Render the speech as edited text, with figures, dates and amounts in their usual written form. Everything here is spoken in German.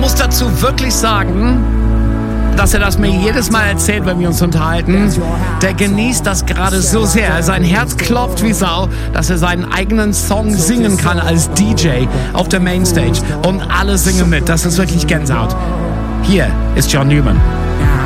muss dazu wirklich sagen, dass er das mir jedes Mal erzählt, wenn wir uns unterhalten. Der genießt das gerade so sehr. Sein Herz klopft wie Sau, dass er seinen eigenen Song singen kann als DJ auf der Mainstage. Und alle singen mit. Das ist wirklich Gänsehaut. Hier ist John Newman.